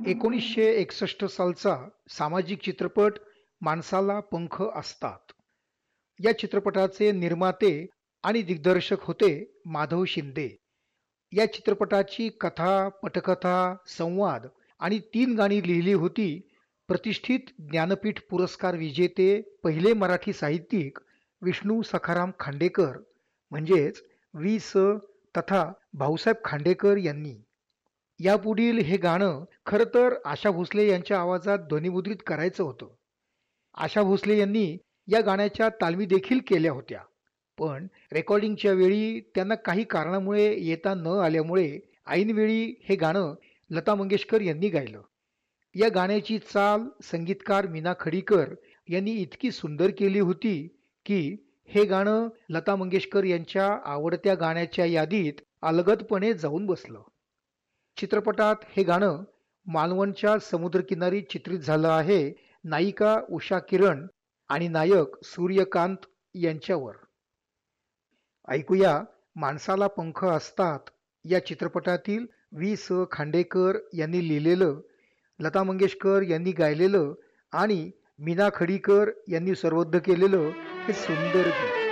1961 सालचा सामाजिक चित्रपट माणसाला पंख असतात. या चित्रपटाचे निर्माते आणि दिग्दर्शक होते माधव शिंदे. या चित्रपटाची कथा, पटकथा, संवाद आणि 3 गाणी लिहिली होती प्रतिष्ठित ज्ञानपीठ पुरस्कार विजेते पहिले मराठी साहित्यिक विष्णू सखाराम खांडेकर म्हणजेच वि. स. तथा भाऊसाहेब खांडेकर यांनी. यापुढील हे गाणं खरं तर आशा भोसले यांच्या आवाजात ध्वनिमुद्रित करायचं होतं. आशा भोसले यांनी या गाण्याच्या तालमी देखील केल्या होत्या, पण रेकॉर्डिंगच्या वेळी त्यांना काही कारणामुळे येता न आल्यामुळे ऐनवेळी हे गाणं लता मंगेशकर यांनी गायलं. या गाण्याची चाल संगीतकार मीना खडीकर यांनी इतकी सुंदर केली होती की हे गाणं लता मंगेशकर यांच्या आवडत्या गाण्याच्या यादीत अलगदपणे जाऊन बसलं. चित्रपटात हे गाणं मालवणच्या समुद्रकिनारी चित्रित झालं आहे, नायिका उषा किरण आणि नायक सूर्यकांत यांच्यावर. ऐकूया माणसाला पंख असतात या चित्रपटातील वि. स. खांडेकर यांनी लिहिलेलं, लता मंगेशकर यांनी गायलेलं आणि मीना खडीकर यांनी सर्वोद्ध केलेलं हे सुंदर गीत.